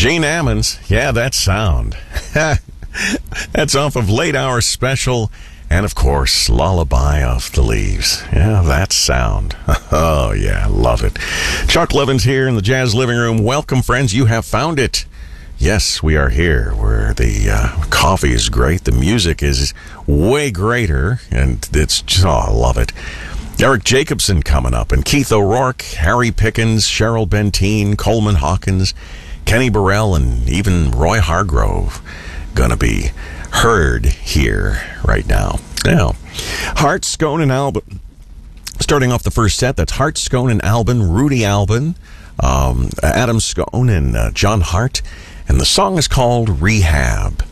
Gene Ammons, yeah, that sound. That's off of Late Hour Special, and of course, Lullaby of the Leaves. Yeah, that sound. Oh, yeah, love it. Chuck Levins here in the Jazz Living Room. Welcome, friends. You have found it. Yes, we are here where the coffee is great, the music is way greater, and it's just, I love it. Eric Jacobson coming up, and Keith O'Rourke, Harry Pickens, Cheryl Benteen, Coleman Hawkins, Kenny Burrell, and even Roy Hargrove gonna be heard here right now. Now, Hart, Scone, and Albin. Starting off the first set, that's Hart, Scone, and Albin, Rudy Albin, Adam Scone, and John Hart. And the song is called Rehab.